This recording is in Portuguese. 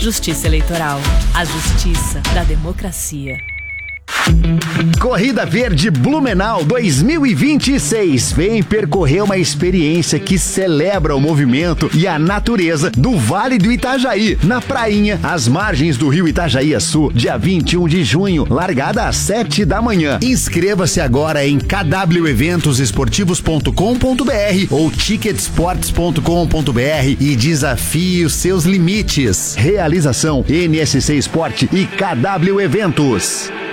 Justiça Eleitoral. A justiça da democracia. Corrida Verde Blumenau 2026. Vem percorrer uma experiência que celebra o movimento e a natureza do Vale do Itajaí, na prainha, às margens do rio Itajaí-Açu, dia 21 de junho, largada às 7 da manhã. Inscreva-se agora em kweventosesportivos.com.br ou ticketsports.com.br e desafie os seus limites. Realização NSC Esporte e KW Eventos.